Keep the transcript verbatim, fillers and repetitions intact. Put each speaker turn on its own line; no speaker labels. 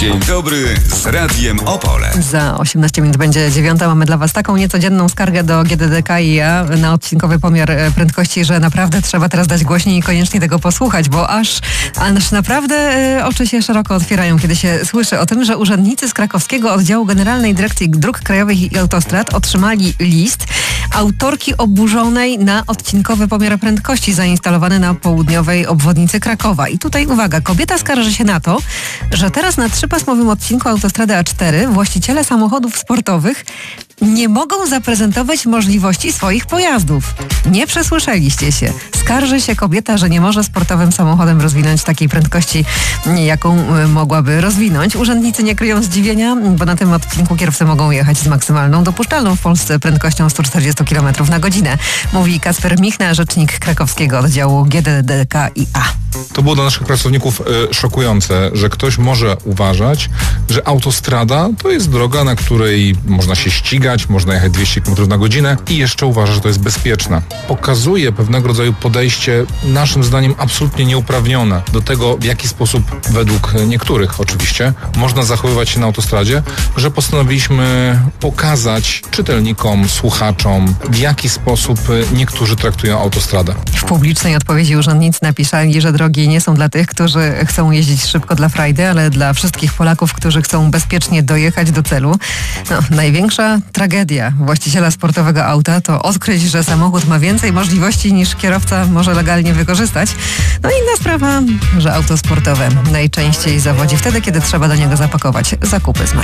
Dzień dobry z Radiem Opole.
Za osiemnaście minut będzie dziewiąta. Mamy dla Was taką niecodzienną skargę do G D D K i ja na odcinkowy pomiar prędkości, że naprawdę trzeba teraz dać głośniej i koniecznie tego posłuchać, bo aż, aż naprawdę oczy się szeroko otwierają, kiedy się słyszy o tym, że urzędnicy z krakowskiego oddziału Generalnej Dyrekcji Dróg Krajowych i Autostrad otrzymali list autorki oburzonej na odcinkowy pomiar prędkości zainstalowany na południowej obwodnicy Krakowa. I tutaj uwaga, kobieta skarży się na to, że teraz na trzypasmowym odcinku autostrady A cztery właściciele samochodów sportowych nie mogą zaprezentować możliwości swoich pojazdów. Nie przesłyszeliście się. Skarży się kobieta, że nie może sportowym samochodem rozwinąć takiej prędkości, jaką mogłaby rozwinąć. Urzędnicy nie kryją zdziwienia, bo na tym odcinku kierowcy mogą jechać z maksymalną dopuszczalną w Polsce prędkością sto czterdzieści kilometrów na godzinę. Mówi Kacper Michna, rzecznik krakowskiego oddziału G D D K i A.
To było dla naszych pracowników y, szokujące, że ktoś może uważać, że autostrada to jest droga, na której można się ścigać, można jechać dwieście kilometrów na godzinę i jeszcze uważa, że to jest bezpieczne. Pokazuje pewnego rodzaju podejście, naszym zdaniem absolutnie nieuprawnione do tego, w jaki sposób, według niektórych oczywiście, można zachowywać się na autostradzie, że postanowiliśmy pokazać czytelnikom, słuchaczom, w jaki sposób niektórzy traktują autostradę.
W publicznej odpowiedzi urzędnicy napisali, że drogi nie są dla tych, którzy chcą jeździć szybko dla frajdy, ale dla wszystkich Polaków, którzy chcą bezpiecznie dojechać do celu. No, największa tragedia właściciela sportowego auta to odkryć, że samochód ma więcej możliwości niż kierowca może legalnie wykorzystać. No i inna sprawa, że auto sportowe najczęściej zawodzi wtedy, kiedy trzeba do niego zapakować zakupy z marketu.